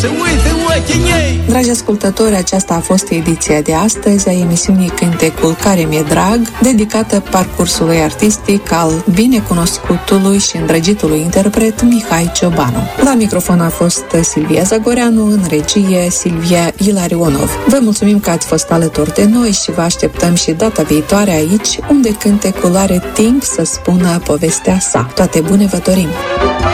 Dragi ascultători, aceasta a fost ediția de astăzi a emisiunii Cântecul care mi-e drag, dedicată parcursului artistic al binecunoscutului și îndrăgitului interpret Mihai Ciobanu. La microfon a fost Silvia Zagoreanu, în regie Silvia Ilarionov. Vă mulțumim că ați fost alături de noi și vă așteptăm și data viitoare aici, unde cântecul are timp să spună povestea sa. Toate bune vă dorim!